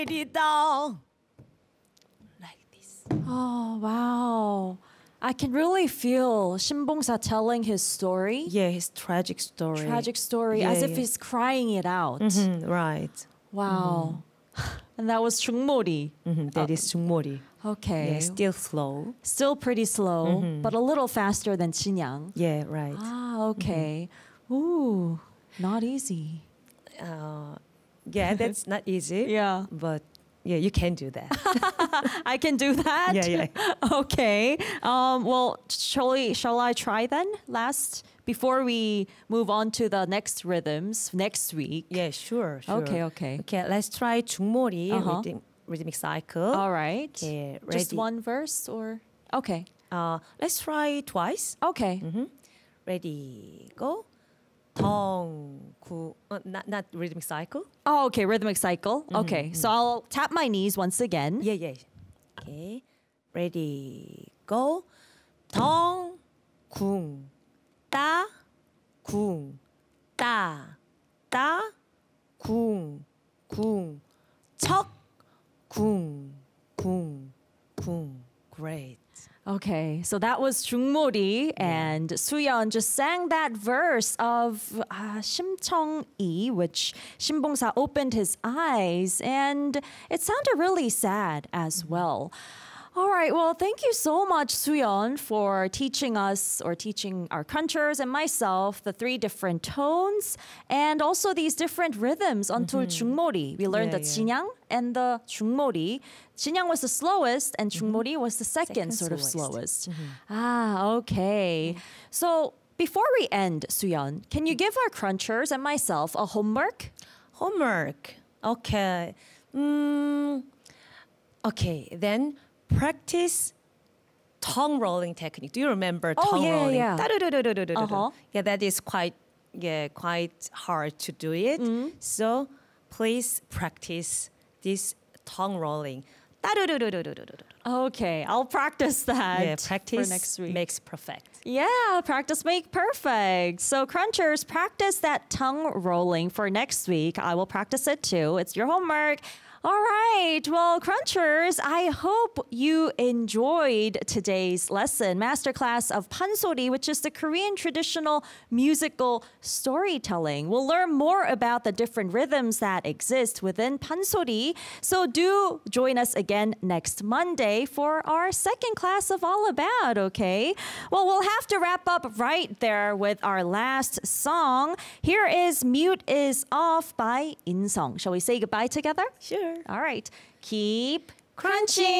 Like this. Oh, wow. I can really feel Shinbongsa telling his story. Yeah, his tragic story. Tragic story, Yeah, as if yeah. he's crying it out. Right. Wow. And that was 중머리. That is 중머리. Okay. Yeah, still slow. Still pretty slow, but a little faster than Chinyang. Yeah, right. Ah, okay. Ooh, not easy. Yeah, that's not easy. Yeah. But yeah, you can do that. I can do that? Yeah. Okay. Well, shall I try then before we move on to the next rhythms next week? Yeah, sure. Okay. Okay, let's try 중머리 rhythmic cycle. All right. Okay, ready. Just one verse or? Okay. Let's try twice. Okay. Ready, go. 덩, 구, not rhythmic cycle. Oh, okay. Rhythmic cycle. Okay. So I'll tap my knees once again. Yeah. Okay, ready, go. 덩, 쿵, 따, 쿵, 따, 따, 쿵, 쿵, 척, 쿵, 쿵, 쿵. Great. Okay, so that was 중머리, and Suyeon just sang that verse of 심청이, which Shinbongsa opened his eyes, and it sounded really sad as well. All right, well, thank you so much, Suyeon, for teaching us or teaching our crunchers and myself the 3 different tones and also these different rhythms until 중머리. We learned the 진양 and the 중머리. 진양 was the slowest and 중머리 was the second sort of slowest. Okay. So before we end, Suyeon, can you give our crunchers and myself a homework? Homework. Okay. Okay, then practice tongue rolling technique. Do you remember tongue rolling? Yeah. Yeah, that is quite hard to do it. So please practice this tongue rolling. Okay, I'll practice that. Yeah, practice for next week. makes perfect. Yeah, practice make perfect. So crunchers, practice that tongue rolling for next week. I will practice it too. It's your homework. All right. Well, crunchers, I hope you enjoyed today's lesson, masterclass of Pansori, which is the Korean traditional musical storytelling. We'll learn more about the different rhythms that exist within Pansori. So do join us again next Monday for our second class of All About, okay? Well, we'll have to wrap up right there with our last song. Here is Mute Is Off by Insong. Shall we say goodbye together? Sure. All right. Keep crunching.